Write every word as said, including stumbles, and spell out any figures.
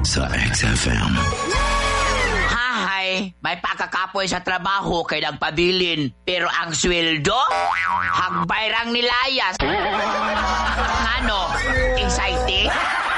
sa X F M. Hahay, may pakakapoy sa trabaho kay nagpabilin, pero ang sweldo, hagbayrang nilayas. Ano, exciting?